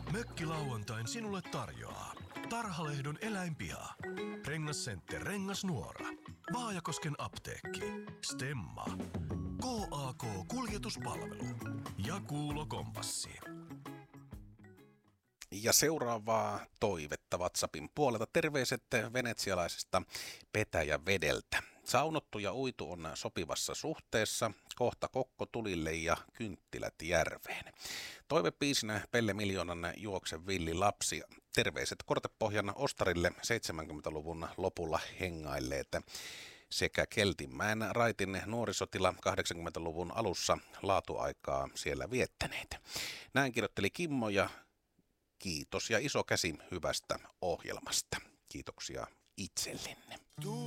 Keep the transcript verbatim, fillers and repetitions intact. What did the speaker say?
Mökkilauantain sinulle tarjoaa Tarhalehdon eläinpiha, Rengascenter Rengasnuora, Vaajakosken apteekki, Stemma, K A K-kuljetuspalvelu ja Kuulo Kompassi. Ja seuraavaa toivetta WhatsAppin puolelta. Terveiset venetsialaisesta Petäjävedeltä. Saunottu ja uitu on sopivassa suhteessa. Kohta kokko tulille ja kynttilät järveen. Toivepiisinä Pelle Miljoonan Juokse villi lapsi. Terveiset Kortepohjan Ostarille seitsemänkymmentäluvun lopulla hengailleet sekä Keltinmäen raitin nuorisotila kahdeksankymmentäluvun alussa laatuaikaa siellä viettäneet. Näin kirjoitteli Kimmo ja kiitos ja iso käsi hyvästä ohjelmasta. Kiitoksia itsellenne.